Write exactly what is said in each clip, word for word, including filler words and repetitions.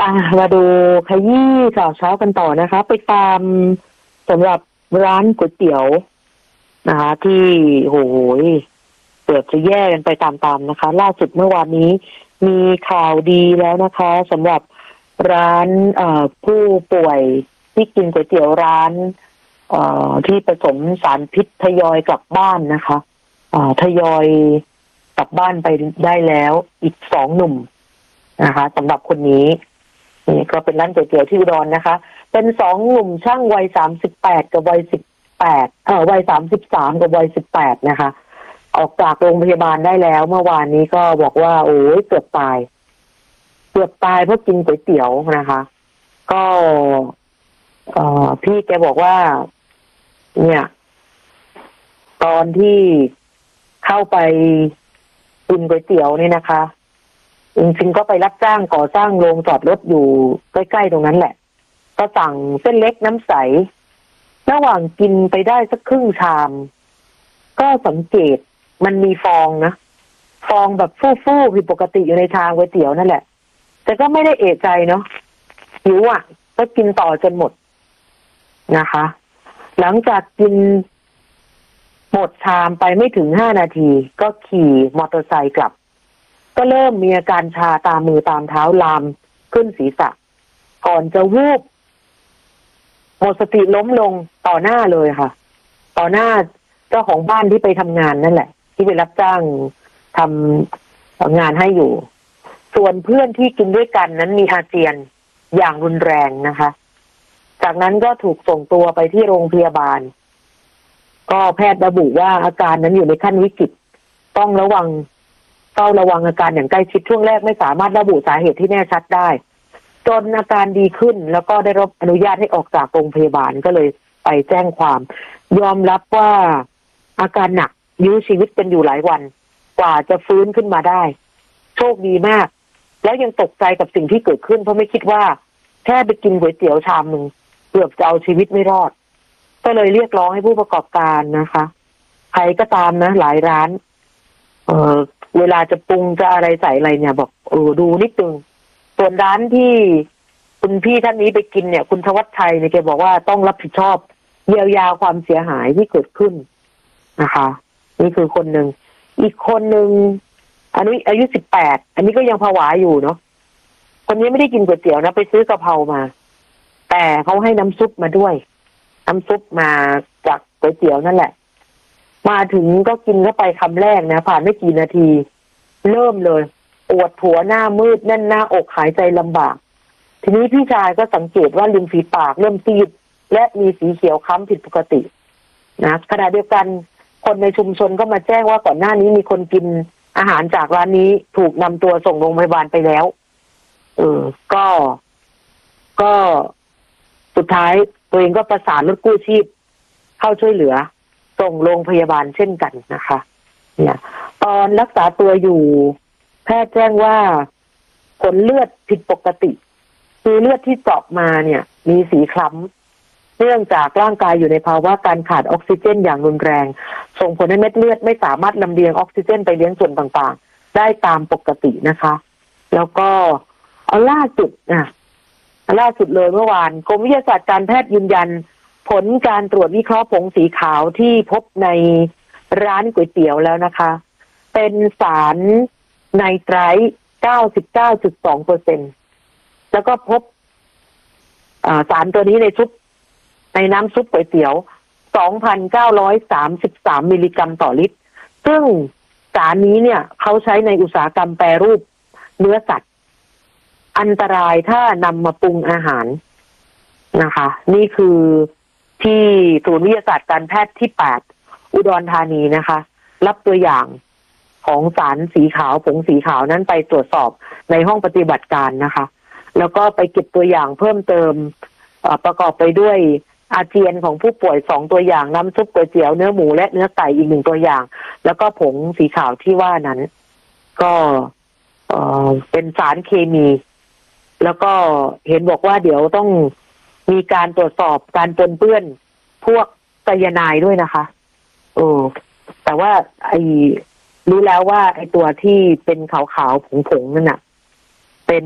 อ่ะมาดูขยี้ข่าวเช้ากันต่อนะคะไปตามสำหรับร้านก๋วยเตี๋ยวนะคะที่โหยเปิดจะแย่กันไปตามๆนะคะล่าสุดเมื่อวานนี้มีข่าวดีแล้วนะคะสำหรับร้านเอ่อผู้ป่วยที่กินก๋วยเตี๋ยวร้านเอ่อที่ผสมสารพิษทยอยกลับบ้านนะคะอ่าทยอยกลับบ้านไปได้แล้วอีกสองหนุ่มนะคะสำหรับคนนี้นี่ก็เป็นร้านก๋วยเตี๋ยวที่อุดรนะคะเป็นสองหนุ่มช่างวัยสามสิบแปดกับวัยสิบแปดเอ่อวัยสามสิบสามกับวัยสิบแปดนะคะออกจากโรงพยาบาลได้แล้วเมื่อวานนี้ก็บอกว่าโอ้ยเกือบตายเกือบตายเพราะกินก๋วยเตี๋ยวนะคะก็เอ่อพี่แกบอกว่าเนี่ยตอนที่เข้าไปกินก๋วยเตี๋ยวนี่นะคะจริงๆก็ไปรับจ้างก่อสร้างโรงจอดรถอยู่ใกล้ๆตรงนั้นแหละก็สั่งเส้นเล็กน้ำใสระหว่างกินไปได้สักครึ่งชามก็สังเกตมันมีฟองนะฟองแบบฟู่ๆผิดปกติอยู่ในชามก๋วยเตี๋ยวนั่นแหละแต่ก็ไม่ได้เอะใจเนาะหิวอ่ะก็กินต่อจนหมดนะคะหลังจากกินหมดชามไปไม่ถึงห้านาทีก็ขี่มอเตอร์ไซค์กลับก็เริ่มมีอาการชาตามมือตามเท้าลามขึ้นศีรษะก่อนจะวูบหมดสติล้มลงต่อหน้าเลยค่ะต่อหน้าเจ้าของบ้านที่ไปทำงานนั่นแหละที่ไปรับจ้างทำงานให้อยู่ส่วนเพื่อนที่กินด้วยกันนั้นมีอาเจียนอย่างรุนแรงนะคะจากนั้นก็ถูกส่งตัวไปที่โรงพยาบาลก็แพทย์ระบุว่าอาการนั้นอยู่ในขั้นวิกฤตต้องระวังเฝ้าระวังอาการอย่างใกล้ชิดช่วงแรกไม่สามารถระบุสาเหตุที่แน่ชัดได้จนอาการดีขึ้นแล้วก็ได้รับอนุญาตให้ออกจากโรงพยาบาลก็เลยไปแจ้งความยอมรับว่าอาการหนักยื้อชีวิตกันอยู่หลายวันกว่าจะฟื้นขึ้นมาได้โชคดีมากแล้วยังตกใจกับสิ่งที่เกิดขึ้นเพราะไม่คิดว่าแค่ไปกินก๋วยเตี๋ยวชามหนึ่งเกือบจะเอาชีวิตไม่รอดก็เลยเรียกร้องให้ผู้ประกอบการนะคะใครก็ตามนะหลายร้านเออเวลาจะปรุงจะอะไรใส่อะไรเนี่ยบอกเออดูนิดนึงส่วนร้านที่คุณพี่ท่านนี้ไปกินเนี่ยคุณธวัชชัยเนี่ยแกบอกว่าต้องรับผิดชอบเยียวยาความเสียหายที่เกิดขึ้นนะคะนี่คือคนหนึ่งอีกคนหนึ่งอันนี้อายุสิบแปดอันนี้ก็ยังผวาอยู่เนาะคนนี้ไม่ได้กินก๋วยเตี๋ยวนะไปซื้อกะเพรามาแต่เขาให้น้ำซุปมาด้วยน้ำซุปมาจากก๋วยเตี๋ยวนั่นแหละมาถึงก็กินเข้าไปคำแรกนะผ่านไม่กี่นาทีเริ่มเลยปวดหัวหน้ามืดแน่นหน้าอกหายใจลำบากทีนี้พี่ชายก็สังเกตว่าริมฝีปากเริ่มซีดและมีสีเขียวคล้ำผิดปกตินะขณะเดียวกันคนในชุมชนก็มาแจ้งว่าก่อนหน้านี้มีคนกินอาหารจากร้านนี้ถูกนำตัวส่งโรงพยาบาลไปแล้วเออก็ก็สุดท้ายตัวเองก็ประสานรถกู้ชีพเข้าช่วยเหลือส่งโรงพยาบาลเช่นกันนะคะเนี่ยตอนรักษาตัวอยู่แพทย์แจ้งว่าผลเลือดผิดปกติคือเลือดที่เจาะมาเนี่ยมีสีคล้ำเนื่องจากร่างกายอยู่ในภาวะการขาดออกซิเจนอย่างรุนแรงส่งผลให้เม็ดเลือดไม่สามารถลำเลียงออกซิเจนไปเลี้ยงส่วนต่างๆได้ตามปกตินะคะแล้วก็เอาล่าสุดนะล่าสุดเลยเมื่อวานกรมวิทยาศาสตร์การแพทย์ยืนยันผลการตรวจวิเคราะห์ผงสีขาวที่พบในร้านก๋วยเตี๋ยวแล้วนะคะเป็นสารไนไตรท์ เก้าสิบเก้าจุดสองเปอร์เซ็นต์ แล้วก็พบสารตัวนี้ในซุปในน้ำซุปก๋วยเตี๋ยว สองพันเก้าร้อยสามสิบสาม มิลลิกรัมต่อลิตรซึ่งสารนี้เนี่ยเขาใช้ในอุตสาหกรรมแปรรูปเนื้อสัตว์อันตรายถ้านำมาปรุงอาหารนะคะนี่คือที่ศูนย์วิทยาศาสตร์การแพทย์ที่แปดอุดรธานีนะคะรับตัวอย่างของสารสีขาวผงสีขาวนั้นไปตรวจสอบในห้องปฏิบัติการนะคะแล้วก็ไปเก็บตัวอย่างเพิ่มเติมประกอบไปด้วยอาเจียนของผู้ป่วยสองตัวอย่างน้ำซุปก๋วยเตี๋ยวเนื้อหมูและเนื้อไก่อีกหนึ่งตัวอย่างแล้วก็ผงสีขาวที่ว่านั้นก็เอ่อเป็นสารเคมีแล้วก็เห็นบอกว่าเดี๋ยวต้องมีการตรวจสอบการปนเปื้อนพวกไซยาไนด์ด้วยนะคะเออแต่ว่าไอ้รู้แล้วว่าไอ้ตัวที่เป็นขาวๆผงๆนั่นน่ะเป็น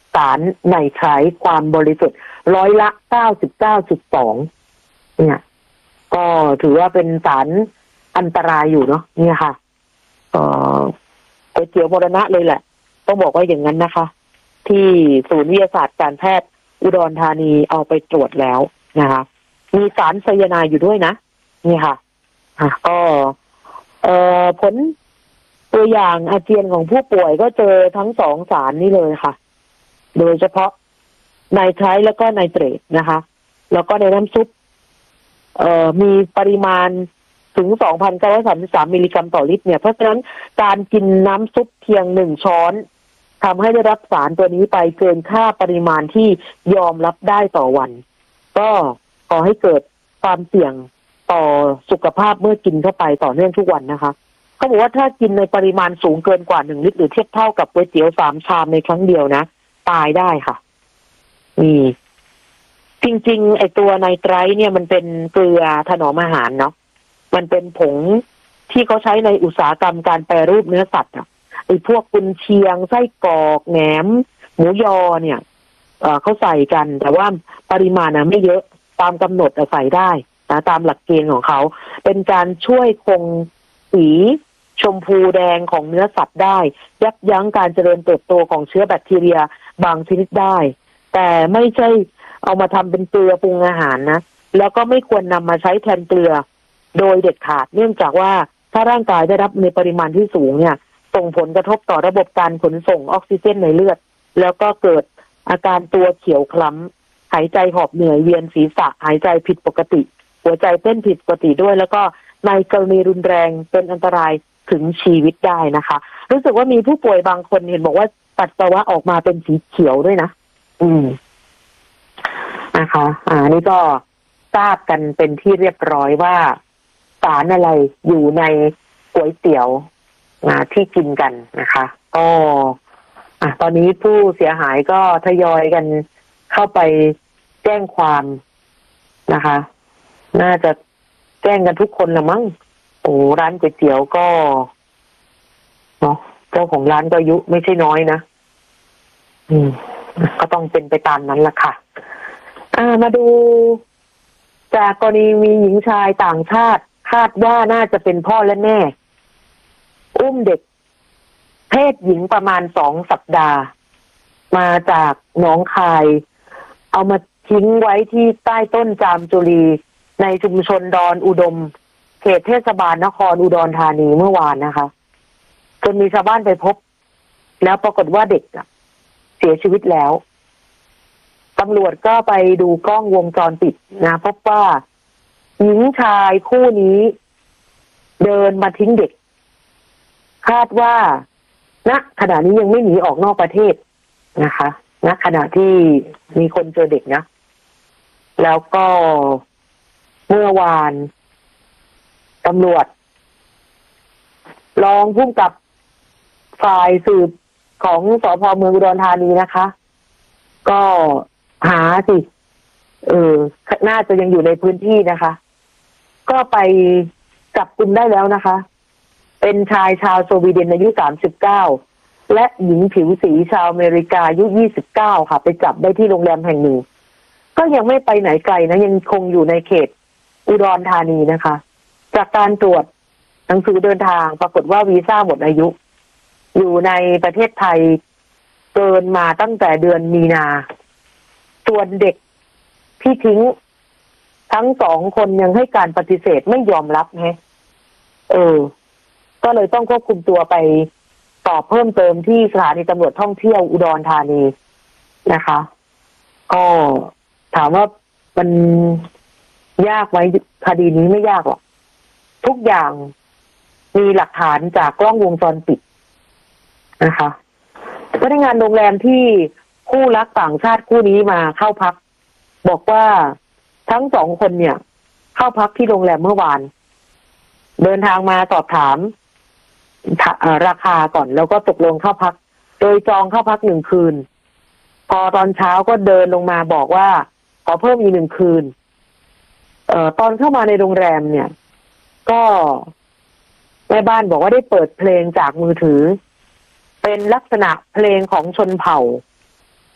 สารไนไตรท์ความบริสุทธิ์ร้อยละเก้าสิบเก้าจุดสองเนี่ยก็ถือว่าเป็นสารอันตรายอยู่เนาะเนี่ยค่ะเอ่อก๋วยเตี๋ยวมรณะเลยแหละต้องบอกว่าอย่างนั้นนะคะ ที่ศูนย์วิทยาศาสตร์การแพทย์อุดรธานีเอาไปตรวจแล้วนะคะมีสารไซยาไนด์อยู่ด้วยนะนี่ค่ะอ่ะก็เอ่อผลตัวอย่างอาเจียนของผู้ป่วยก็เจอทั้งสองสารนี้เลยค่ะโดยเฉพาะไนไตรท์แล้วก็ไนเตรตนะคะแล้วก็ในน้ำซุปเอ่อมีปริมาณถึง สองพันเก้าร้อยสามสิบสาม มิลลิกรัมต่อลิตรเนี่ยเพราะฉะนั้นการกินน้ำซุปเพียงหนึ่งช้อนทำให้ได้รับสารตัวนี้ไปเกินค่าปริมาณที่ยอมรับได้ต่อวันก็ก่อให้เกิดความเสี่ยงต่อสุขภาพเมื่อกินเข้าไปต่อเนื่องทุกวันนะคะเขาบอกว่าถ้ากินในปริมาณสูงเกินกว่าหนึ่งลิตรหรือเทียบเท่ากับก๋วยเตี๋ยวสามชามในครั้งเดียวนะตายได้ค่ะนี่จริงๆไอตัวไนไตรท์เนี่ยมันเป็นเกลือถนอมอาหารเนาะมันเป็นผงที่เขาใช้ในอุตสาหกรรมการแปรรูปเนื้อสัตว์อ่ะไอ้พวกกุนเชียงไส้กรอกแหนมหมูยอเนี่ยเอ่อเขาใส่กันแต่ว่าปริมาณนะไม่เยอะตามกำหนดใส่ได้นะตามหลักเกณฑ์ของเขาเป็นการช่วยคงสีชมพูแดงของเนื้อสัตว์ได้ยับยั้งการเจริญเติบโตของเชื้อแบคทีเรียบางชนิดได้แต่ไม่ใช่เอามาทำเป็นเกลือปรุงอาหารนะแล้วก็ไม่ควรนำมาใช้แทนเกลือโดยเด็ดขาดเนื่องจากว่าถ้าร่างกายได้รับในปริมาณที่สูงเนี่ยส่งผลกระทบต่อระบบการขนส่งออกซิเจนในเลือดแล้วก็เกิดอาการตัวเขียวคล้ำหายใจหอบเหนื่อยเวียนศีรษะหายใจผิดปกติหัวใจเต้นผิดปกติด้วยแล้วก็ในกรณีรุนแรงเป็นอันตรายถึงชีวิตได้นะคะรู้สึกว่ามีผู้ป่วยบางคนเห็นบอกว่าปัสสาวะออกมาเป็นสีเขียวด้วยนะอืมนะคะอ่านี่ก็ทราบกันเป็นที่เรียบร้อยว่าสารอะไรอยู่ในก๋วยเตี๋ยวที่กินกันนะคะก็อ่ะตอนนี้ผู้เสียหายก็ทยอยกันเข้าไปแจ้งความนะคะน่าจะแจ้งกันทุกคนละมั้งโอ้ร้านก๋วยเตี๋ยวก็เนาะเจ้าของร้านก็อายุไม่ใช่น้อยนะอืมก็ต้องเป็นไปตามนั้นละค่ะอ่ามาดูจากกรณีมีหญิงชายต่างชาติคาดว่าน่าจะเป็นพ่อและแม่อุ้มเด็กเพศหญิงประมาณสองสัปดาห์มาจากหนองคายเอามาทิ้งไว้ที่ใต้ต้นจามจุรีในชุมชนดอนอุดมเขตเทศบาลนครอุดรธานีเมื่อวานนะคะจนมีชาวบ้านไปพบแล้วปรากฏว่าเด็กเสียชีวิตแล้วตำรวจก็ไปดูกล้องวงจรปิดนะพบว่าหญิงชายคู่นี้เดินมาทิ้งเด็กคาดว่าณขณะนี้ยังไม่หนีออกนอกประเทศนะคะณขณะที่มีคนเจอเด็กนะแล้วก็เมื่อวานตำรวจรองผู้กำกับฝ่ายสืบของสภ.เมืองอุดรธานีนะคะก็หาสิเออน่าจะยังอยู่ในพื้นที่นะคะก็ไปจับกุมได้แล้วนะคะเป็นชายชาวสวีเดนอายุสามสิบเก้าและหญิงผิวสีชาวอเมริกาอายุยี่สิบเก้าค่ะไปจับได้ที่โรงแรมแห่งหนึ่งก็ยังไม่ไปไหนไกลนะยังคงอยู่ในเขตอุดรธานีนะคะจากการตรวจหนังสือเดินทางปรากฏว่าวีซ่าหมดอายุอยู่ในประเทศไทยเกินมาตั้งแต่เดือนมีนาส่วนเด็กที่ทิ้งทั้งสองคนยังให้การปฏิเสธไม่ยอมรับไงเออก็เลยต้องควบคุมตัวไปสอบเพิ่มเติมที่สถานีตำรวจท่องเที่ยวอุดรธานีนะคะก็ถามว่ามันยากไหมคดีนี้ไม่ยากหรอกทุกอย่างมีหลักฐานจากกล้องวงจรปิดนะคะพนักงานโรงแรมที่คู่รักต่างชาติคู่นี้มาเข้าพักบอกว่าทั้งสองคนเนี่ยเข้าพักที่โรงแรมเมื่อวานเดินทางมาสอบถามราคาก่อนแล้วก็ตกลงเข้าพักโดยจองเข้าพักหนึ่งคืนพอตอนเช้าก็เดินลงมาบอกว่าขอเพิ่มอีกหนึ่งคืนเอ่อตอนเข้ามาในโรงแรมเนี่ยก็แม่บ้านบอกว่าได้เปิดเพลงจากมือถือเป็นลักษณะเพลงของชนเผ่า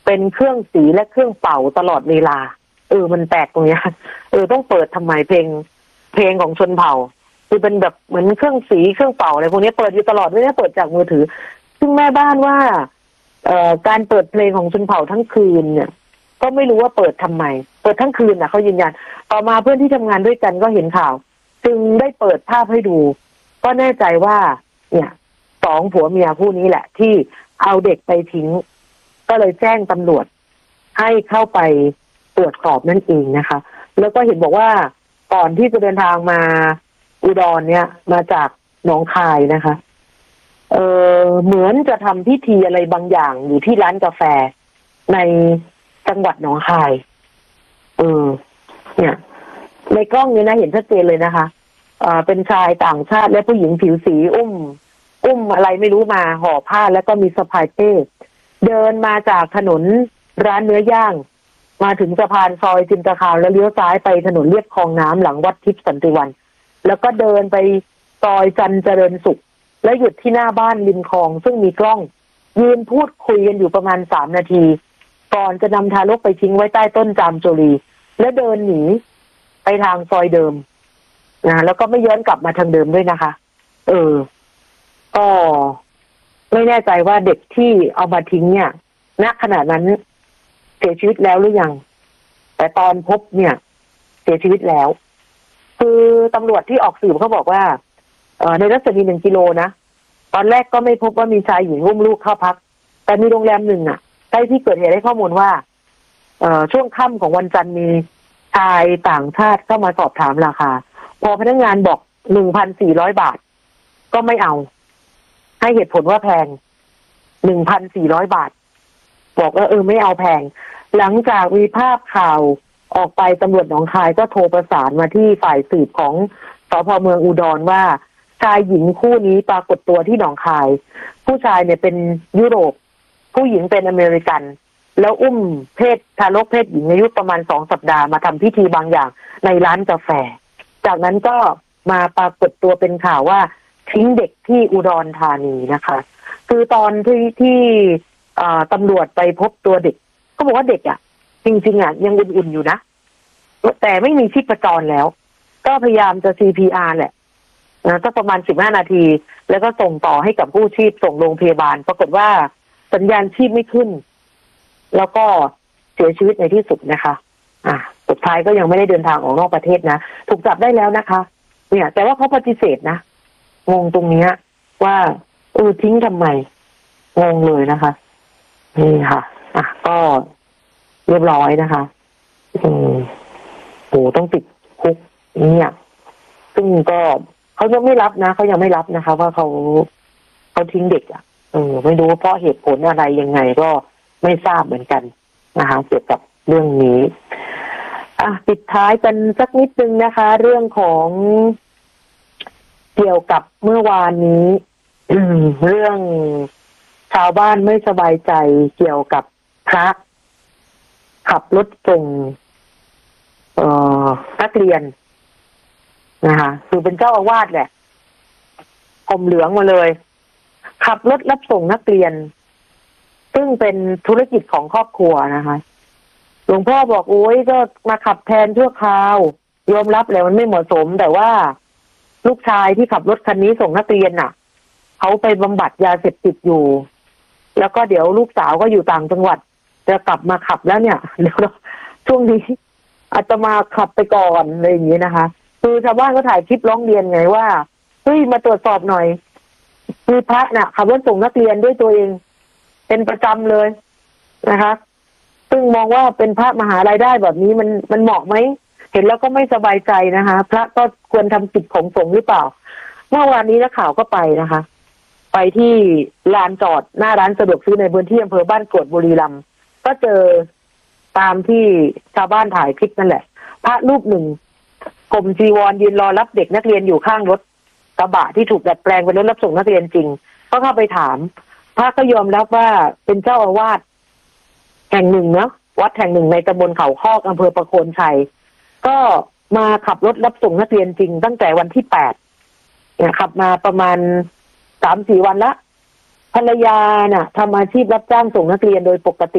เป็นเครื่องสีและเครื่องเป่าตลอดเวลาเออมันแปลกตรงเนี้ยเออต้องเปิดทำไมเพลงเพลงของชนเผ่าคือเป็นแบบเหมือนเครื่องสีเครื่องเป่าอะไรพวกนี้เปิดอยู่ตลอดไม่ได้เปิดจากมือถือซึ่งแม่บ้านว่าเอ่อการเปิดเพลงของชนเผ่าทั้งคืนเนี่ยก็ไม่รู้ว่าเปิดทำไมเปิดทั้งคืนนะเขายืนยันต่อมาเพื่อนที่ทำงานด้วยกันก็เห็นข่าวจึงได้เปิดภาพให้ดูก็แน่ใจว่าเนี่ยสองผัวเมียคู่นี้แหละที่เอาเด็กไปทิ้งก็เลยแจ้งตำรวจให้เข้าไปตรวจสอบนั่นเองนะคะแล้วก็เห็นบอกว่าก่อนที่จะเดินทางมาอุดรเนี่ยมาจากหนองคายนะคะเออเหมือนจะทำพิธีอะไรบางอย่างอยู่ที่ร้านกาแฟในจังหวัดหนองคายเออเนี่ยในกล้องนี้นะเห็นชัดเจนเลยนะคะเอ่อเป็นชายต่างชาติและผู้หญิงผิวสีอุ้มอุ้มอะไรไม่รู้มาห่อผ้าแล้วก็มีสะพายเป้เดินมาจากถนนร้านเนื้อย่างมาถึงสะพานซอยจินตคามแล้วเลี้ยวซ้ายไปถนนเลียบคลองน้ำหลังวัดทิพย์สันติวันแล้วก็เดินไปซอยจันเจริญสุขแล้วหยุดที่หน้าบ้านริมคลองซึ่งมีกล้องยืนพูดคุยกันอยู่ประมาณสามนาทีก่อนจะนำทารกไปทิ้งไว้ใต้ต้นจามจุรีแล้วเดินหนีไปทางซอยเดิมนะแล้วก็ไม่ย้อนกลับมาทางเดิมด้วยนะคะเออก็ไม่แน่ใจว่าเด็กที่เอามาทิ้งเนี่ยณขณะนั้นเสียชีวิตแล้วหรือยังแต่ตอนพบเนี่ยเสียชีวิตแล้วคือตำรวจที่ออกสืบเขาบอกว่าเอ่อในรัศมีหนึ่งกิโลนะตอนแรกก็ไม่พบว่ามีชายหญิงอุ้มลูกเข้าพักแต่มีโรงแรมหนึ่งอ่ะใกล้ที่เกิดเหตุให้ข้อมูลว่าเอ่อช่วงค่ำของวันจันทร์มีชายต่างชาติเข้ามาสอบถามราคาพอพนักงานบอก หนึ่งพันสี่ร้อย บาทก็ไม่เอาให้เหตุผลว่าแพง หนึ่งพันสี่ร้อย บาทบอกว่าเออไม่เอาแพงหลังจากมีภาพข่าวออกไปตำรวจหนองคายก็โทรประสานมาที่ฝ่ายสืบของสภ.เมืองอุดรว่าชายหญิงคู่นี้ปรากฏตัวที่หนองคายผู้ชายเนี่ยเป็นยุโรปผู้หญิงเป็นอเมริกันแล้วอุ้มเพศทารกเพศหญิงอายุประมาณสองสัปดาห์มาทำพิธีบางอย่างในร้านกาแฟจากนั้นก็มาปรากฏตัวเป็นข่าวว่าทิ้งเด็กที่อุดรธานีนะคะคือตอนที่ที่ตำรวจไปพบตัวเด็กก็บอกว่าเด็กอ่ะจริงๆอ่ะยังอุ่นๆอยู่นะแต่ไม่มีชีพจรแล้วก็พยายามจะ ซี พี อาร์ แหละนะก็ประมาณสิบห้านาทีแล้วก็ส่งต่อให้กับผู้ชีพส่งโรงพยาบาลปรากฏว่าสัญญาณชีพไม่ขึ้นแล้วก็เสียชีวิตในที่สุดนะคะอ่ะสุดท้ายก็ยังไม่ได้เดินทางออกนอกประเทศนะถูกจับได้แล้วนะคะเนี่ยแต่ว่าเขาปฏิเสธนะงงตรงนี้ว่าเออทิ้งทำไมงงเลยนะคะนี่ค่ะอ่ะก็เรียบร้อยนะคะอืมโหต้องติดคุกเนี่ยซึ่งก็เขายังไม่รับนะเขายังไม่รับนะคะว่าเขาเขาทิ้งเด็กอ่ะเออไม่รู้เพราะเหตุผลอะไรยังไงก็ไม่ทราบเหมือนกันนะคะเกี่ยวกับเรื่องนี้อ่ะปิดท้ายกันสักนิดนึงนะคะ เรื่องของเกี่ยวกับเมื่อวานนี้เรื่องชาวบ้านไม่สบายใจเกี่ยวกับพระขับรถส่งเอ่อนักเรียนนะคะคือเป็นเจ้าอาวาสแหละผมเหลืองมาเลยขับรถรับส่งนักเรียนซึ่งเป็นธุรกิจของครอบครัวนะคะหลวงพ่อบอกโอ้ยก็มาขับแทนชั่วคราวยอมรับแล้วมันไม่เหมาะสมแต่ว่าลูกชายที่ขับรถคันนี้ส่งนักเรียนน่ะเขาไปบำบัดยาเสพติดอยู่แล้วก็เดี๋ยวลูกสาวก็อยู่ต่างจังหวัดจะกลับมาขับแล้วเนี่ยเดี๋ยวช่วงนี้อาจจะมาขับไปก่อนอะไรอย่างนี้นะคะคือชาวบ้านก็ถ่ายคลิปร้องเรียนไงว่าเฮ้ยมาตรวจสอบหน่อยคือพระน่ะขับรถส่งนักเรียนด้วยตัวเองเป็นประจำเลยนะคะซึ่งมองว่าเป็นพระมหารายได้แบบนี้มันมันเหมาะไหมเห็นแล้วก็ไม่สบายใจนะคะพระก็ควรทำกิจของสงฆ์หรือเปล่าเมื่อวานนี้นักข่าวก็ไปนะคะไปที่ลานจอดหน้าร้านสะดวกซื้อในพื้นที่อำเภอบ้านกรวดบุรีรัมย์ก็เจอตามที่ชาวบ้านถ่ายคลิปนั่นแหละพระรูปหนึ่งห่มจีวรยืนรอรับเด็กนักเรียนอยู่ข้างรถกระบะที่ถูกดัดแปลงเป็นรถรับส่งนักเรียนจริงก็เข้าไปถามพระก็ยอมรับว่าเป็นเจ้าอาวาสแห่งหนึ่งเนาะวัดแห่งหนึ่งในตำบลเขาคอกอำเภอประโคนชัยก็มาขับรถรับส่งนักเรียนจริงตั้งแต่วันที่แปดเนี่ยขับมาประมาณสามสี่วันละภรรยาน่ะทำอาชีพรับจ้างส่งนักเรียนโดยปกติ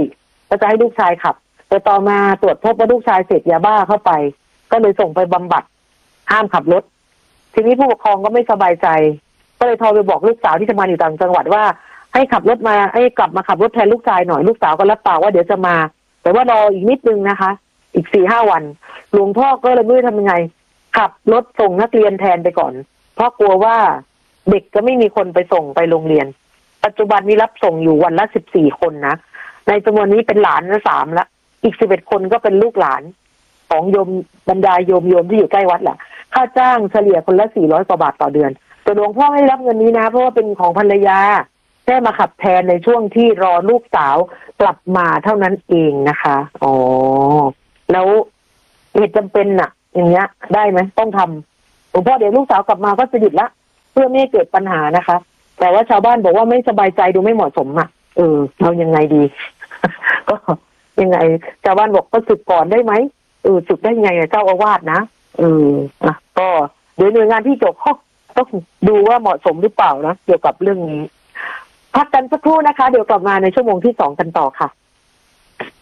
ก็จะให้ลูกชายขับแต่ต่อมาตรวจพบว่าลูกชายเสพยาบ้าเข้าไปก็เลยส่งไปบำบัดห้ามขับรถทีนี้ผู้ปกครองก็ไม่สบายใจก็เลยโทรไปบอกลูกสาวที่ทำงานอยู่ต่างจังหวัดว่าให้ขับรถมาให้กลับมาขับรถแทนลูกชายหน่อยลูกสาวก็รับปากว่าเดี๋ยวจะมาแต่ว่ารออีกนิดนึงนะคะอีกสี่ห้าวันหลวงพ่อก็เลยไม่รู้ทำยังไงขับรถส่งนักเรียนแทนไปก่อนเพราะกลัวว่าเด็กจะไม่มีคนไปส่งไปโรงเรียนปัจจุบันนี้รับส่งอยู่วันละสิบสี่คนนะในจำนวนนี้เป็นหลานละสามละอีกสิบเอ็ดคนก็เป็นลูกหลานของโยมบรรดาโยมโยมที่อยู่ใกล้วัดแหละค่าจ้างเฉลี่ยคนละสี่ร้อยกว่าบาทต่อเดือนแต่หลวงพ่อให้รับเงินนี้นะเพราะว่าเป็นของภรรยาแค่มาขับแทนในช่วงที่รอลูกสาวกลับมาเท่านั้นเองนะคะอ๋อแล้วเหตุจำเป็นน่ะอย่างเงี้ยได้ไหมต้องทำหลวงพ่อเดี๋ยวลูกสาวกลับมาก็จะหยุดละเพื่อไม่ให้เกิดปัญหานะคะแต่ว่าชาวบ้านบอกว่าไม่สบายใจดูไม่เหมาะสมอ่ะเออเอายังไงดี ก็ยังไงชาวบ้านบอกก็สึกก่อนได้ไหมเออสึกได้ไงเจ้าอาวาสนะเอออ่ะก็เดี๋ยวหน่วยงานที่เกี่ยวข้องต้องดูว่าเหมาะสมหรือเปล่านะเกี่ยวกับเรื่องนี้พักกันสักครู่นะคะเดี๋ยวกลับมาในชั่วโมงที่สองกันต่อค่ะ